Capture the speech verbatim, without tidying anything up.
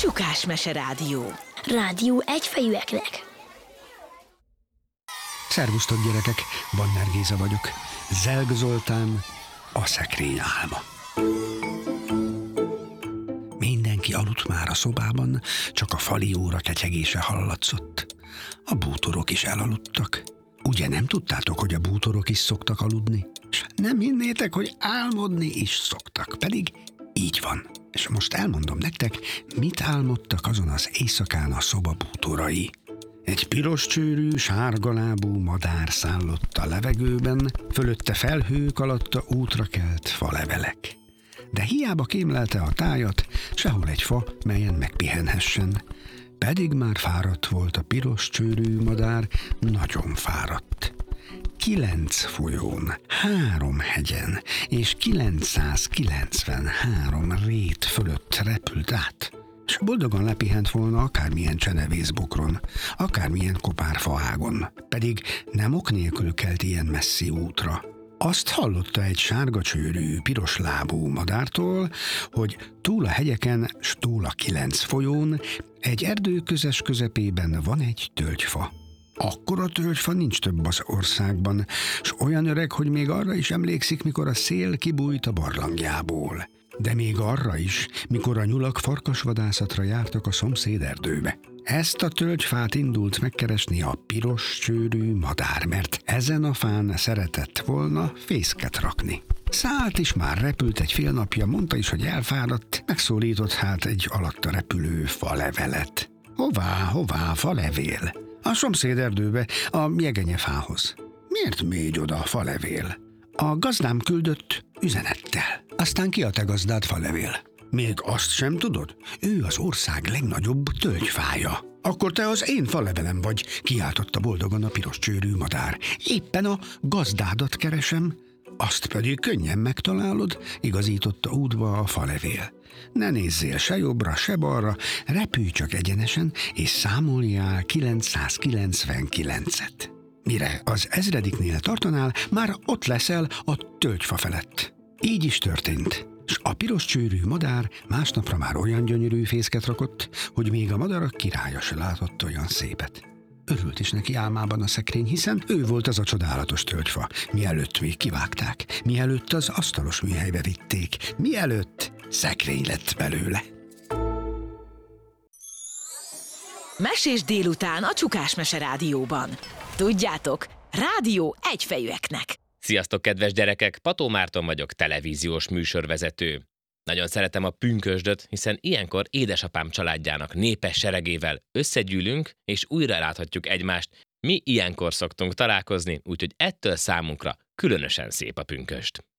Csukásmese Rádió. Rádió egyfejűeknek. Szervusztok gyerekek, Banner Géza vagyok. Zelg Zoltán, a szekrény álma. Mindenki aludt már a szobában, csak a fali óra ketyegése hallatszott. A bútorok is elaludtak. Ugye nem tudtátok, hogy a bútorok is szoktak aludni? És nem hinnétek, hogy álmodni is szoktak, pedig így van. És most elmondom nektek, mit álmodtak azon az éjszakán a szoba bútorai. Egy piros csőrű, sárgalábú madár szállott a levegőben, fölötte felhők, alatta útra kelt falevelek. De hiába kémlelte a tájat, sehol egy fa, melyen megpihenhessen. Pedig már fáradt volt a piros csőrű madár, nagyon fáradt. Kilenc folyón, három hegyen és kilencszázkilencvenhárom rét fölött repült át, és boldogan lepihent volna akármilyen csenevészbokron, akármilyen kopárfaágon, pedig nem ok nélkül kelt ilyen messzi útra. Azt hallotta egy sárga csőrű, piros lábú madártól, hogy túl a hegyeken, s túl a kilenc folyón, egy erdő közes közepében van egy tölgyfa. Akkora tölgyfa nincs több az országban, s olyan öreg, hogy még arra is emlékszik, mikor a szél kibújt a barlangjából. De még arra is, mikor a nyulak farkasvadászatra jártak a szomszéd erdőbe. Ezt a tölgyfát indult megkeresni a piros csőrű madár, mert ezen a fán szeretett volna fészket rakni. Szállt is, már repült egy fél napja, mondta is, hogy elfáradt, megszólított hát egy alatta repülő falevelet. Hová, hová, falevél? A szomszéd erdőbe, a jegenyefához. Miért mégy oda a falevél? A gazdám küldött üzenettel. Aztán ki a te gazdád, falevél? Még azt sem tudod? Ő az ország legnagyobb tölgyfája. Akkor te az én falevelem vagy, kiáltotta boldogan a piros csőrű madár. Éppen a gazdádat keresem. Azt pedig könnyen megtalálod, igazította útba a falevél. Ne nézzél se jobbra, se balra, repülj csak egyenesen, és számoljál kilencszázkilencvenkilencet. Mire az ezrediknél tartanál, már ott leszel a tölgyfa felett. Így is történt, s a piros csőrű madár másnapra már olyan gyönyörű fészket rakott, hogy még a madarak királya se látott olyan szépet. Örült is neki álmában a szekrény, hiszen ő volt az a csodálatos tölgyfa, mielőtt még kivágták, mielőtt az asztalos műhelybe vitték, mielőtt szekrény lett belőle. Mesés délután a Csukásmese Rádióban. Tudjátok, rádió egyfejűeknek. Sziasztok, kedves gyerekek! Pató Márton vagyok, televíziós műsorvezető. Nagyon szeretem a pünkösdöt, hiszen ilyenkor édesapám családjának népes seregével összegyűlünk, és újra láthatjuk egymást. Mi ilyenkor szoktunk találkozni, úgyhogy ettől számunkra különösen szép a pünkösd.